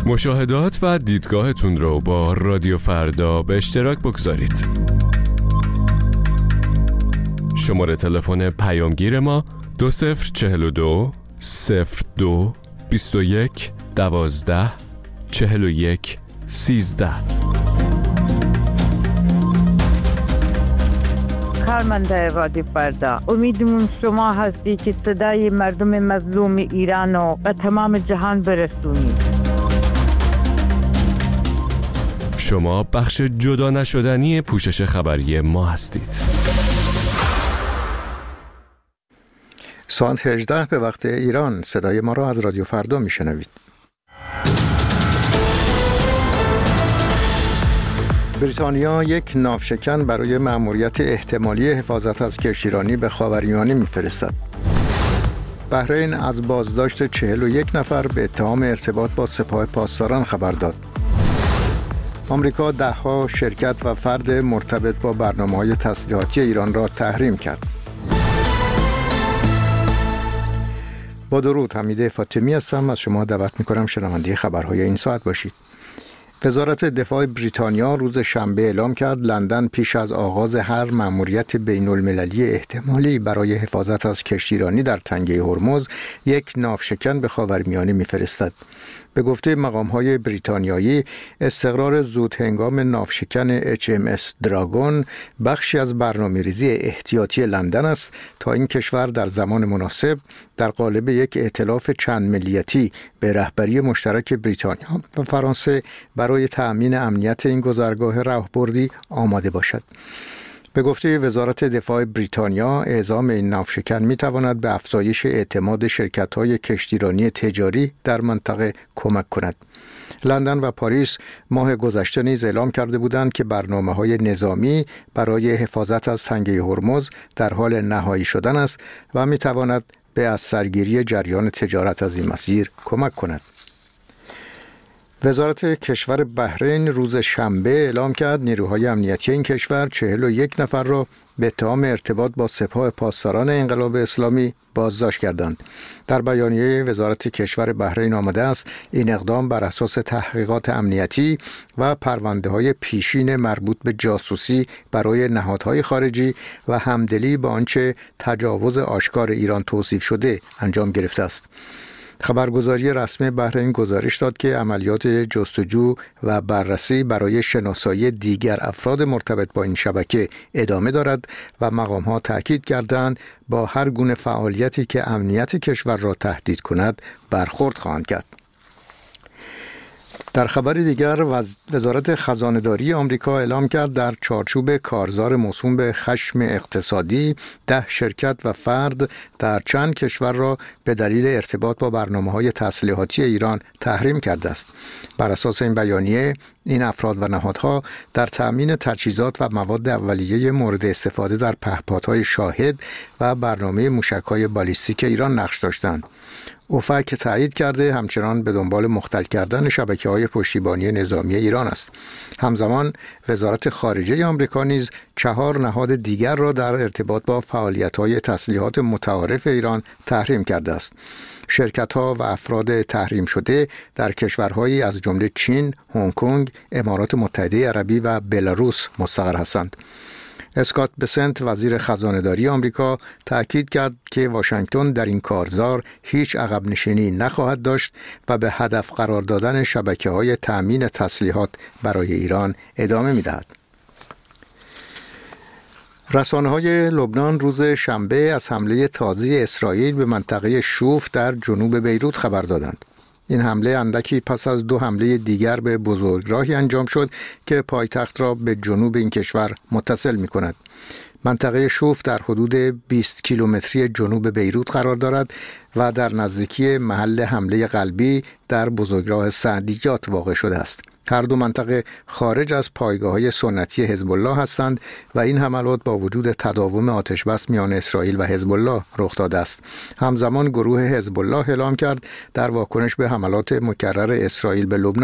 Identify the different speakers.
Speaker 1: مشاهدات و دیدگاهتون رو با رادیو فردا به اشتراک بگذارید. شماره تلفن پیامگیر ما 2042 02 21 12 41 13.
Speaker 2: کارمنده رادیو فردا، امیدمون شما هستی که صدای مردم مظلوم ایران و تمام جهان برسونید.
Speaker 1: شما بخش جدا نشدنی پوشش خبری ما هستید.
Speaker 3: ساعت 18 به وقت ایران صدای ما را از رادیو فردا میشنوید. بریتانیا یک ناوشکن برای مأموریت احتمالی حفاظت از کشتیرانی به خاورمیانه میفرستد. بحرین از بازداشت 41 نفر به اتهام ارتباط با سپاه پاسداران خبر داد. آمریکا ده‌ها شرکت و فرد مرتبط با برنامه‌های تسلیحاتی ایران را تحریم کرد. با درود، حمید فاطمی هستم. از شما دعوت می‌کنم شنونده خبرهای این ساعت باشید. وزارت دفاع بریتانیا روز شنبه اعلام کرد لندن پیش از آغاز هر مأموریت بین‌المللی احتمالی برای حفاظت از کشتیرانی در تنگه هرمز یک ناوشکن به خاورمیانه می‌فرستد. به گفته مقام‌های بریتانیایی، استقرار زود هنگام ناوشکن HMS دراگون بخشی از برنامه‌ریزی احتیاطی لندن است تا این کشور در زمان مناسب در قالب یک ائتلاف چند ملیتی به رهبری مشترک بریتانیا و فرانسه برای تأمین امنیت این گذرگاه راهبردی آماده باشد. به گفته وزارت دفاع بریتانیا، اعزام این ناوشکن می‌تواند به افزایش اعتماد شرکت‌های کشتیرانی تجاری در منطقه کمک کند. لندن و پاریس ماه گذشته نیز اعلام کرده بودند که برنامه‌های نظامی برای حفاظت از تنگه هرمز در حال نهایی شدن است و می‌تواند به از سرگیری جریان تجارت از این مسیر کمک کند. وزارت کشور بحرین روز شنبه اعلام کرد نیروهای امنیتی این کشور 41 نفر را به اتهام ارتباط با سپاه پاسداران انقلاب اسلامی بازداشت کردند. در بیانیه وزارت کشور بحرین آمده است این اقدام بر اساس تحقیقات امنیتی و پرونده‌های پیشین مربوط به جاسوسی برای نهادهای خارجی و همدلی با آنچه تجاوز آشکار ایران توصیف شده انجام گرفته است. خبرگزاری رسمی بحرین گزارش داد که عملیات جستجو و بررسی برای شناسایی دیگر افراد مرتبط با این شبکه ادامه دارد و مقام‌ها تأکید کردند با هر گونه فعالیتی که امنیت کشور را تهدید کند برخورد خواهند کرد. در خبر دیگر، وزارت خزانه‌داری آمریکا اعلام کرد در چارچوب کارزار موسوم به خشم اقتصادی 10 شرکت و فرد در چند کشور را به دلیل ارتباط با برنامه‌های تسلیحاتی ایران تحریم کرده است. بر اساس این بیانیه، این افراد و نهادها در تأمین تجهیزات و مواد اولیه مورد استفاده در پهپادهای شاهد و برنامه موشک‌های بالیستیک ایران نقش داشتند. اوفک تایید کرده همچنان به دنبال مختل کردن شبکه‌های پشتیبانی نظامی ایران است. همزمان وزارت خارجه آمریکا نیز 4 نهاد دیگر را در ارتباط با فعالیت‌های تسلیحات متعارف ایران تحریم کرده است. شرکت‌ها و افراد تحریم شده در کشورهایی از جمله چین، هنگ کنگ، امارات متحده عربی و بلاروس مستقر هستند. اسکات بسنت وزیر خزانه‌داری آمریکا تأکید کرد که واشنگتن در این کارزار هیچ عقب نشینی نخواهد داشت و به هدف قرار دادن شبکه‌های تأمین تسلیحات برای ایران ادامه می‌دهد. رسانه‌های لبنان روز شنبه از حمله تازه اسرائیل به منطقه شوف در جنوب بیروت خبر دادند. این حمله اندکی پس از 2 حمله دیگر به بزرگراهی انجام شد که پایتخت را به جنوب این کشور متصل می کند. منطقه شوف در حدود 20 کیلومتری جنوب بیروت قرار دارد و در نزدیکی محل حمله قلبی در بزرگراه سعدیات واقع شده است. هر دو منطقه خارج از پایگاه‌های سنتی حزب الله هستند و این حملات با وجود تداوم آتش‌بس میان اسرائیل و حزب الله رخ داده است. همزمان گروه حزب الله اعلام کرد در واکنش به حملات مکرر اسرائیل به لبنان